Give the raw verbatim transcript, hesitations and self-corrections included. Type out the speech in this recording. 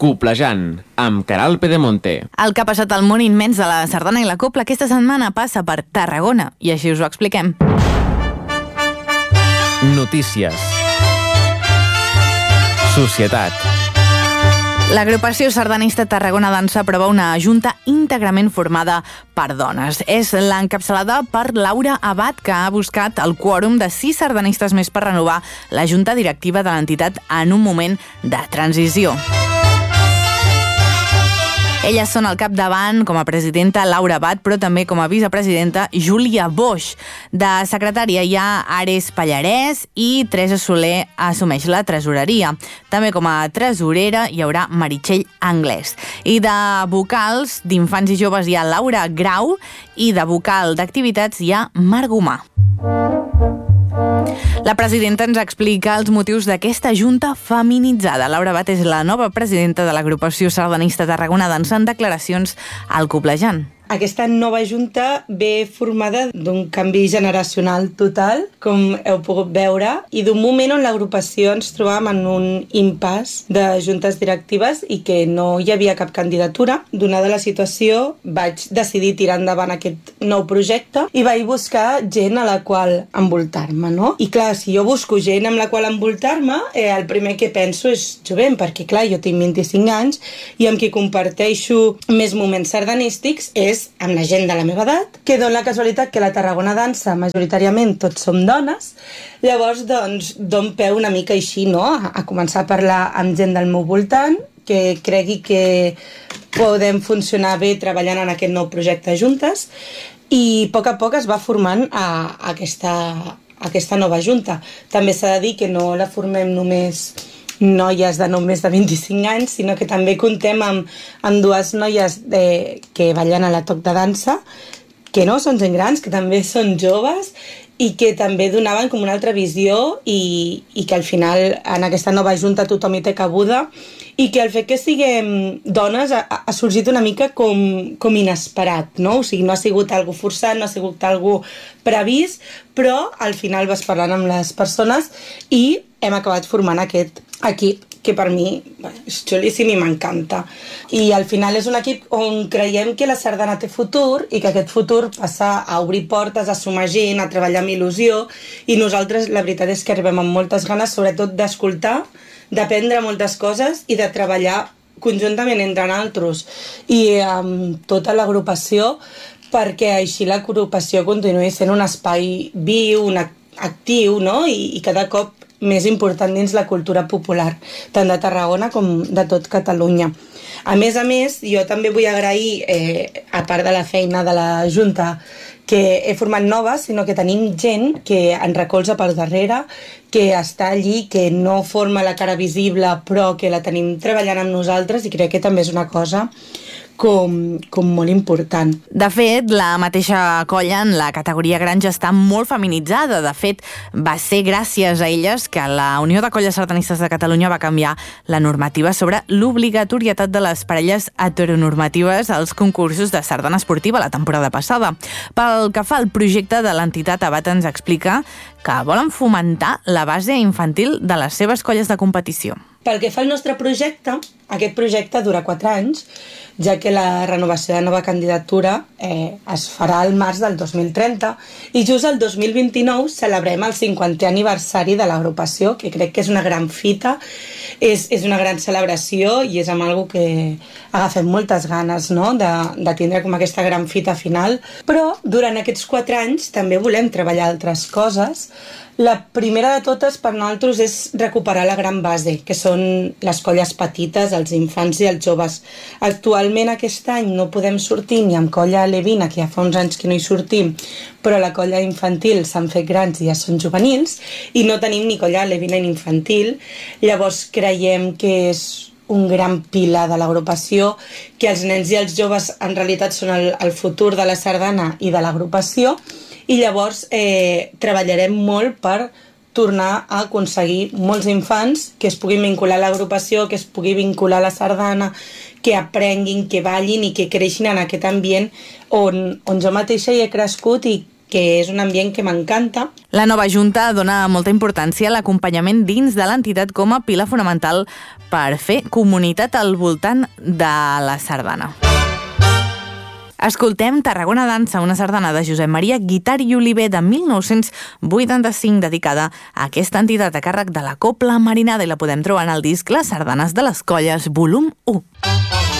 Coplejant, amb Caral Pedemonte. El que ha passat al món immens de la sardana i la copla aquesta setmana passa per Tarragona, i així us ho expliquem. Notícies. Societat. L'agrupació sardanista Tarragona Dansa aprova una junta íntegrament formada per dones. És l'encapçalada per Laura Abad, que ha buscat el quòrum de sis sardanistes més per renovar la junta directiva de l'entitat en un moment de transició. Elles són al capdavant com a presidenta Laura Abad, però també com a vicepresidenta Júlia Boix. De secretària hi ha Ares Pallarès i Teresa Soler assumeix la tresoreria. També com a tresorera hi haurà Meritxell Anglès. I de vocals d'infants i joves hi ha Laura Grau i de vocal d'activitats hi ha Marc Gomà. La presidenta ens explica els motius d'aquesta junta feminitzada. Laura Abad és la nova presidenta de l'agrupació sardanista Tarragona Dansa en declaracions al Coplejant. Aquesta nova junta ve formada d'un canvi generacional total, com heu pogut veure, i d'un moment on l'agrupació ens trobàvem en un impàs de juntes directives i que no hi havia cap candidatura. Donada la situació, vaig decidir tirar endavant aquest nou projecte i vaig buscar gent a la qual envoltar-me, no? I clar, si jo busco gent amb la qual envoltar-me, eh, el primer que penso és jovent, perquè clar, jo tinc vint-i-cinc anys i amb qui comparteixo més moments sardanístics és amb la gent de la meva edat, que dona la casualitat que la Tarragona Dansa majoritàriament tots som dones. Llavors, doncs, don peu una mica així, no?, a, a començar a parlar amb gent del meu voltant, que cregui que podem funcionar bé treballant en aquest nou projecte juntes, i a poc a poc es va formant a, a aquesta, a aquesta nova junta. També s'ha de dir que no la formem només noies de no més de vint-i-cinc anys, sinó que també contem amb, amb dues noies de, que ballen a la toc de dansa, que no són gent grans, que també són joves i que també donaven com una altra visió i, i que al final en aquesta nova junta tothom hi té cabuda i que el fet que siguem dones ha, ha sorgit una mica com, com inesperat, no? O sigui, no ha sigut algo forçat, no ha sigut algo previst, però al final vas parlant amb les persones i hem acabat formant aquest equip que per mi és xulíssim i m'encanta. I al final és un equip on creiem que la sardana té futur i que aquest futur passa a obrir portes, a sumar gent, a treballar amb il·lusió, i nosaltres la veritat és que arribem amb moltes ganes, sobretot d'escoltar, d'aprendre moltes coses i de treballar conjuntament entre nosaltres i amb tota l'agrupació, perquè així l'agrupació continuï sent un espai viu, un actiu, no? I, i cada cop més important dins la cultura popular, tant de Tarragona com de tot Catalunya. A més a més, jo també vull agrair, eh, a part de la feina de la Junta, que he format nova, sinó que tenim gent que en recolza per darrere, que està allí, que no forma la cara visible, però que la tenim treballant amb nosaltres, i crec que també és una cosa com, com molt important. De fet, la mateixa colla en la categoria granja està molt feminitzada. De fet, va ser gràcies a elles que la Unió de Colles Sardanistes de Catalunya va canviar la normativa sobre l'obligatorietat de les parelles heteronormatives als concursos de sardana esportiva la temporada passada. Pel que fa al projecte de l'entitat, Abad ens explica que volen fomentar la base infantil de les seves colles de competició. Pel que fa al nostre projecte, aquest projecte dura quatre anys, ja que la renovació de nova candidatura eh, es farà al març del dos mil trenta i just el dos mil vint-i-nou celebrem el cinquantè aniversari de l'agrupació, que crec que és una gran fita, és, és una gran celebració i és amb algo que agafem moltes ganes, no?, de, de tindre com aquesta gran fita final. Però durant aquests quatre anys també volem treballar altres coses. La primera de totes per nosaltres és recuperar la gran base, que són les colles petites, els infants i els joves. Actualment aquest any no podem sortir ni amb colla alevina, que ja fa uns anys que no hi sortim, però la colla infantil s'han fet grans i ja són juvenils, i no tenim ni colla alevina ni infantil. Llavors creiem que és un gran pilar de l'agrupació, que els nens i els joves en realitat són el, el futur de la sardana i de l'agrupació, i llavors eh, treballarem molt per tornar a aconseguir molts infants que es puguin vincular a l'agrupació, que es pugui vincular a la sardana, que aprenguin, que ballin i que creixin en aquest ambient on, on jo mateixa hi he crescut i que és un ambient que m'encanta. La nova Junta dona molta importància a l'acompanyament dins de l'entitat com a pilar fonamental per fer comunitat al voltant de la sardana. Escoltem Tarragona Dansa, una sardana de Josep Maria Guitart i Oliver de mil nou-cents vuitanta-cinc dedicada a aquesta entitat a càrrec de la Cobla Marinada, i la podem trobar en el disc Les sardanes de les colles, volum u.